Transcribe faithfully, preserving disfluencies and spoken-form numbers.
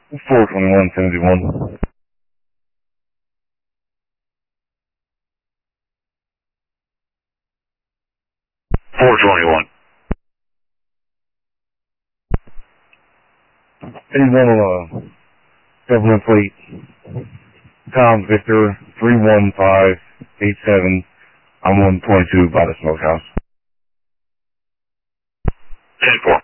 four twenty-one seventy-one. four twenty-one. Anyone on a government fleet, Tom Victor three one five eight seven. I'm one twenty-two by the smokehouse. ten four.